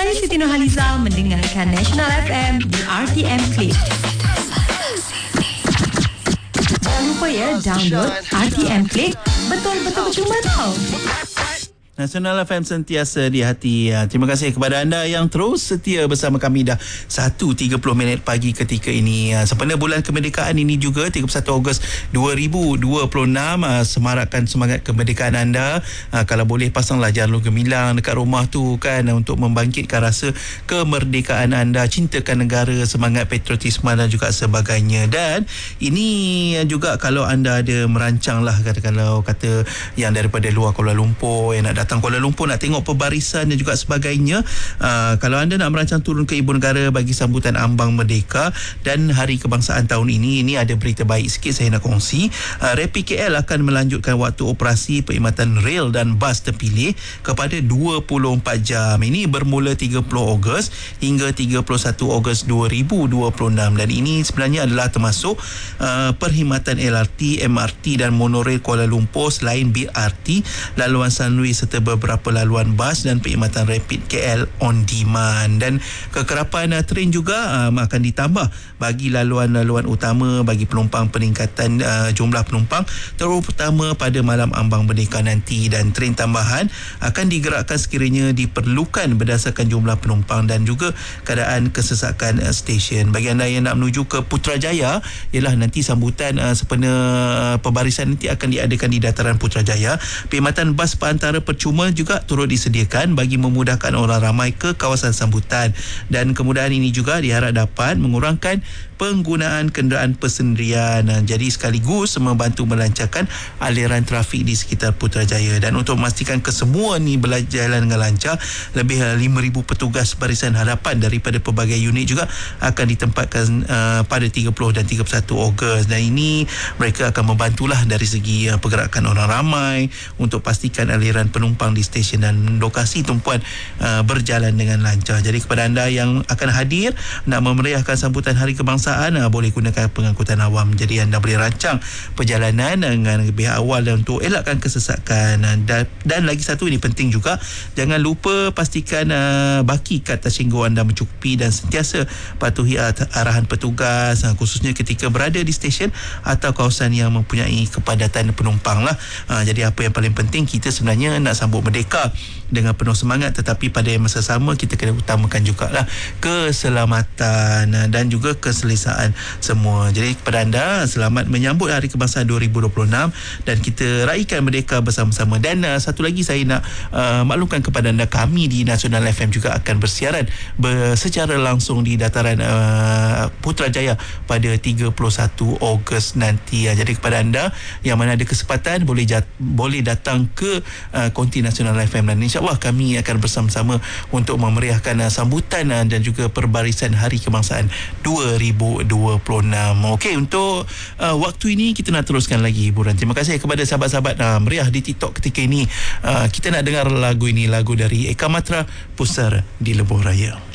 Saya Siti Nurhaliza mendengarkan National FM di RTM Click. Jangan lupa ya, download RTM Click. Betul-betul percuma tau. Nasional FM sentiasa di hati. Terima kasih kepada anda yang terus setia bersama kami dah 1.30 minit pagi ketika ini. Sempena bulan kemerdekaan ini juga 31 Ogos 2026, semarakkan semangat kemerdekaan anda. Kalau boleh pasanglah jalur gemilang dekat rumah tu kan, untuk membangkitkan rasa kemerdekaan anda, cintakan negara, semangat patriotisme dan juga sebagainya. Dan ini juga kalau anda ada merancang lah, kalau kata yang daripada luar Kuala Lumpur yang nak datang Kuala Lumpur nak tengok pembarisan dan juga sebagainya, kalau anda nak merancang turun ke Ibu Negara bagi sambutan Ambang Merdeka dan Hari Kebangsaan tahun ini ada berita baik sikit saya nak kongsi. Rapid KL akan melanjutkan waktu operasi perkhidmatan rel dan bas terpilih kepada 24 jam. Ini bermula 30 Ogos hingga 31 Ogos 2026 dan ini sebenarnya adalah termasuk perkhidmatan LRT, MRT dan monorail Kuala Lumpur selain BRT, laluan Sunway serta beberapa laluan bas dan perkhidmatan Rapid KL on demand. Dan kekerapan train juga akan ditambah bagi laluan-laluan utama bagi penumpang, peningkatan jumlah penumpang terutama pada malam Ambang Merdeka nanti, dan train tambahan akan digerakkan sekiranya diperlukan berdasarkan jumlah penumpang dan juga keadaan kesesakan stesen. Bagi anda yang nak menuju ke Putrajaya, ialah nanti sambutan sempena pembarisan nanti akan diadakan di dataran Putrajaya. Perkhidmatan bas perantara percuma juga turut disediakan bagi memudahkan orang ramai ke kawasan sambutan, dan kemudahan ini juga diharap dapat mengurangkan penggunaan kenderaan persendirian, jadi sekaligus membantu melancarkan aliran trafik di sekitar Putrajaya. Dan untuk memastikan kesemua ni berjalan dengan lancar, lebih 5,000 petugas barisan hadapan daripada pelbagai unit juga akan ditempatkan pada 30 dan 31 Ogos, dan ini mereka akan membantulah dari segi pergerakan orang ramai untuk pastikan aliran penumpang di stesen dan lokasi tumpuan berjalan dengan lancar. Jadi kepada anda yang akan hadir nak memeriahkan sambutan Hari Kebangsaan, boleh gunakan pengangkutan awam. Jadi anda boleh rancang perjalanan dengan lebih awal dan untuk elakkan kesesakan. Dan lagi satu, ini penting juga, jangan lupa pastikan baki kad tersinggung anda mencukupi dan sentiasa patuhi arahan petugas, khususnya ketika berada di stesen atau kawasan yang mempunyai kepadatan penumpang lah. Jadi apa yang paling penting, kita sebenarnya nak sambut merdeka dengan penuh semangat, tetapi pada masa sama kita kena utamakan jugalah keselamatan dan juga keselesaan semua. Jadi kepada anda, selamat menyambut Hari Kebangsaan 2026 dan kita raikan merdeka bersama-sama. Dan satu lagi saya nak maklumkan kepada anda, kami di Nasional FM juga akan bersiaran secara langsung di dataran Putrajaya pada 31 Ogos nanti. Jadi kepada anda yang mana ada kesempatan, boleh datang ke konti Nasional FM, dan insya-Allah kami akan bersama-sama untuk memeriahkan sambutan dan juga perbarisan Hari Kebangsaan 2026. Okey, untuk waktu ini kita nak teruskan lagi hiburan. Terima kasih kepada sahabat-sahabat meriah di TikTok ketika ini. Kita nak dengar lagu ini, lagu dari Eka Matra, Pusar di Lebuh Raya.